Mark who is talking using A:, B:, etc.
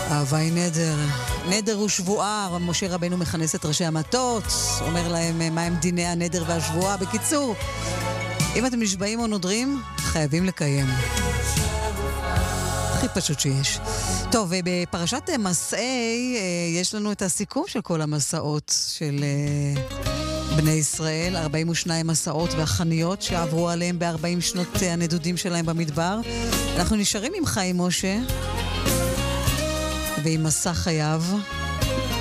A: אהבה היא נדר. נדר הוא שבועה. משה רבנו מכנס את ראשי המטות, אומר להם מה הם דיני הנדר והשבועה. בקיצור, אם אתם נשבעים או נודרים, חייבים לקיים. הכי פשוט שיש. טוב, בפרשת מסעי יש לנו את הסיכום של כל המסעות של בני ישראל, 42 מסעות והחניות שעברו עליהם ב-40 שנות הנדודים שלהם במדבר. אנחנו נשארים עם חיים משה ועם מסע חייו.